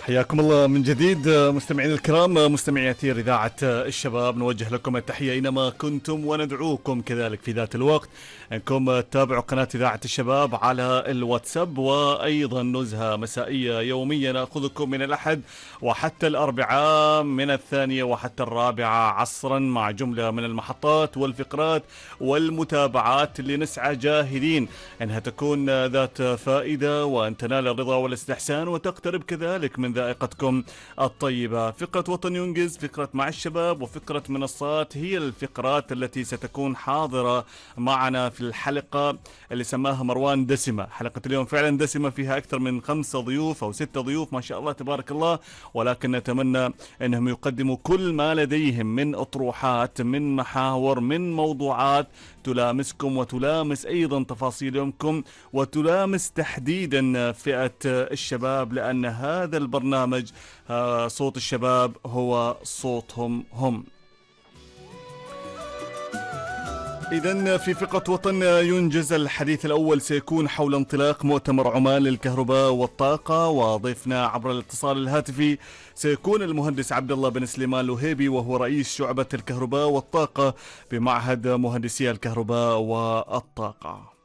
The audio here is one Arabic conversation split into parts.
حياكم الله من جديد مستمعينا الكرام، مستمعي أثير إذاعة الشباب، نوجه لكم التحية أينما كنتم وندعوكم كذلك في ذات الوقت أنكم تتابعوا قناة إذاعة الشباب على الواتساب، وأيضا نزهة مسائية يوميا نأخذكم من الأحد وحتى الأربعاء من 2 وحتى 4 عصرا مع جملة من المحطات والفقرات والمتابعات اللي نسعى جاهدين أنها تكون ذات فائدة وأن تنال الرضا والاستحسان وتقترب كذلك من ذائقتكم الطيبة. فقرة وطن ينجز، فقرة مع الشباب، وفقرة منصات هي الفقرات التي ستكون حاضرة معنا في الحلقة اللي سماها مروان دسمة. حلقة اليوم فعلا دسمة، فيها أكثر من 5 ضيوف أو 6 ضيوف ما شاء الله تبارك الله، ولكن نتمنى أنهم يقدموا كل ما لديهم من أطروحات، من محاور، من موضوعات تلامسكم وتلامس أيضا تفاصيل يومكم وتلامس تحديدا فئة الشباب، لأن هذا البرنامج صوت الشباب هو صوتهم هم. إذن في فقرة وطن ينجز الحديث الأول سيكون حول انطلاق مؤتمر عمان للكهرباء والطاقة، وضيفنا عبر الاتصال الهاتفي سيكون المهندس عبد الله بن سليمان لوهيبي، وهو رئيس شعبة الكهرباء والطاقة بمعهد مهندسي الكهرباء والطاقة.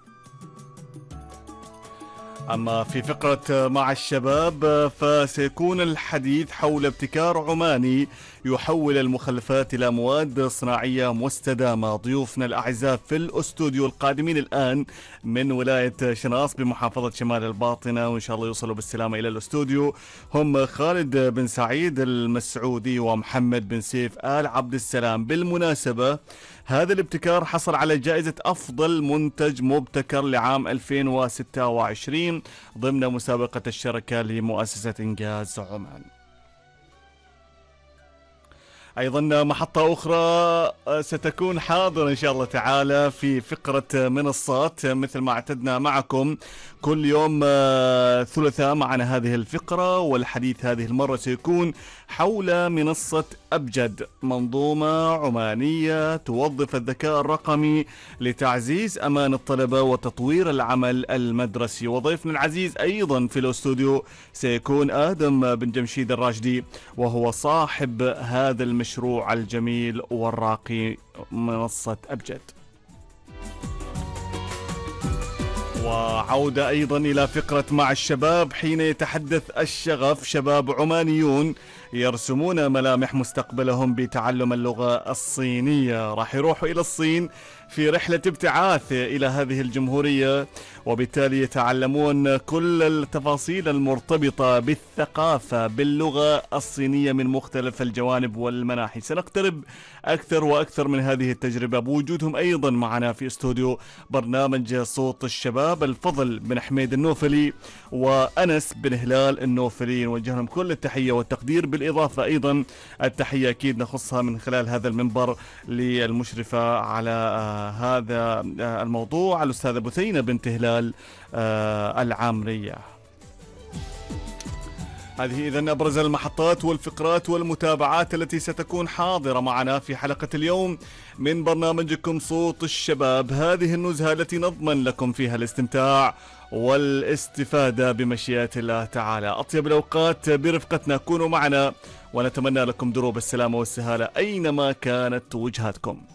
أما في فقرة مع الشباب فسيكون الحديث حول ابتكار عماني يحول المخلفات إلى مواد صناعية مستدامة. ضيوفنا الأعزاء في الأستوديو القادمين الآن من ولاية شناص بمحافظة شمال الباطنة، وإن شاء الله يوصلوا بالسلامة إلى الأستوديو، هم خالد بن سعيد المسعودي ومحمد بن سيف آل عبد السلام. بالمناسبة هذا الابتكار حصل على جائزة أفضل منتج مبتكر لعام 2026 ضمن مسابقة الشركة لمؤسسة إنجاز عمان. أيضا محطة أخرى ستكون حاضرة إن شاء الله تعالى في فقرة منصات، مثل ما اعتدنا معكم كل يوم ثلاثاء معنا هذه الفقرة، والحديث هذه المرة سيكون حول منصة أبجد، منظومة عمانية توظف الذكاء الرقمي لتعزيز أمان الطلبة وتطوير العمل المدرسي. وضيفنا العزيز أيضا في الاستوديو سيكون آدم بن جمشيد الراشدي، وهو صاحب هذا المشروع الجميل والراقي منصة أبجد. وعودة أيضا إلى فقرة مع الشباب، حين يتحدث الشغف شباب عمانيون يرسمون ملامح مستقبلهم بتعلم اللغة الصينية. راح يروحوا إلى الصين في رحلة ابتعاث إلى هذه الجمهورية، وبالتالي يتعلمون كل التفاصيل المرتبطة بالثقافة باللغة الصينية من مختلف الجوانب والمناحي. سنقترب أكثر وأكثر من هذه التجربة بوجودهم أيضا معنا في استوديو برنامج صوت الشباب، الفضل بن حميد النوفلي وأنس بن هلال النوفلي. نوجه لهم كل التحية والتقدير، بالإضافة أيضا التحية أكيد نخصها من خلال هذا المنبر للمشرفة على هذا الموضوع الأستاذة بثينة بنت هلال العامرية. هذه إذن أبرز المحطات والفقرات والمتابعات التي ستكون حاضرة معنا في حلقة اليوم من برنامجكم صوت الشباب. هذه النزهة التي نضمن لكم فيها الاستمتاع والاستفادة بمشيئة الله تعالى. أطيب الأوقات برفقتنا، كونوا معنا ونتمنى لكم دروب السلامة والسهالة أينما كانت وجهاتكم.